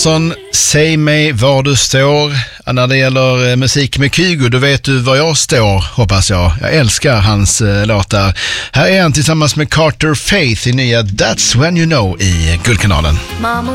Säg mig var du står. När det gäller musik med Kygo, då vet du var jag står, hoppas jag. Jag älskar hans låtar. Här är han tillsammans med Carter Faith i nya That's When You Know i Guldkanalen.